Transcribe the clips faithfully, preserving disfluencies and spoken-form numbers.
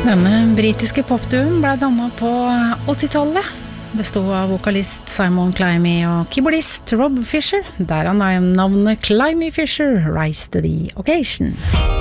Denne britiske popduoen ble dannet på åttitallet. Bestod av vokalist Simon Climie og keyboardist Rob Fisher. Der han har navnet Climie Fisher, Rise to the Occasion.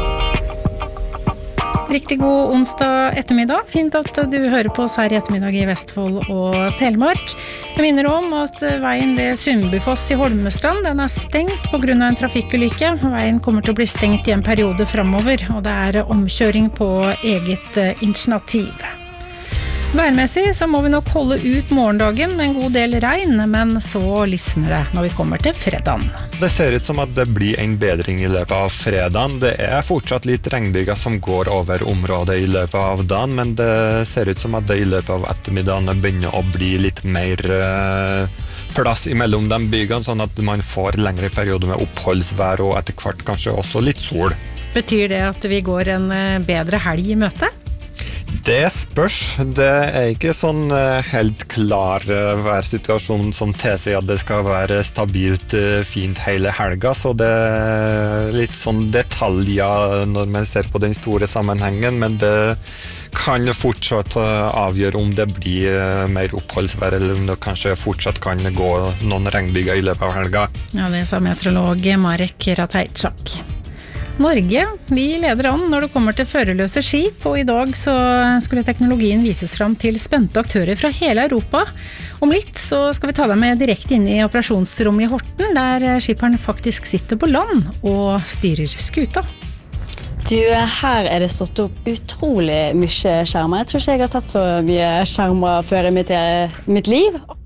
Riktig god onsdag ettermiddag. Fint at du hører på oss her i ettermiddag i Vestfold og Telemark. Jeg minner om at veien ved Sundbyfoss i Holmestrand, den er stengt på grunn av en trafikkulykke. Veien kommer til å bli stengt i en periode fremover, og det er omkjøring på eget initiativ. Værmessig så må vi nok holde ut morgendagen med en god del regn, men så lysner det når vi kommer til fredagen. Det ser ut som at det blir en bedring i løpet av fredagen. Det er fortsatt litt regnbyger som går over området i løpet av dagen, men det ser ut som at det i løpet av ettermiddagen begynner å bli litt mer eh, plass imellom de bygene, sånn at man får lengre perioder med oppholdsvær og etter hvert kanskje også litt sol. Betyr det at vi går en bedre helg i møte? Det spørs. Det er ikke sånn helt klar værsituasjon som tilsier at det skal være stabilt fint hele helga, så det er litt sånn detaljer når man ser på den store sammenhengen, men det kan fortsatt avgjøre om det blir mer oppholdsvær, eller om det kanskje fortsatt kan gå noen regnbyger i løpet av helga. Ja, det sa meteorolog Marek Ratajczak. Norge, vi leder an når det kommer til førerløse skip, og i dag så skulle teknologien vises fram til spente aktører fra hele Europa. Om litt så skal vi ta deg med direkte inn i operasjonsrommet i Horten, der skipperen faktisk sitter på land og styrer skuta. Du, her er det stått opp utrolig mye skjermer. Jeg tror ikke jeg har sett så mye skjermer før i mitt, mitt liv.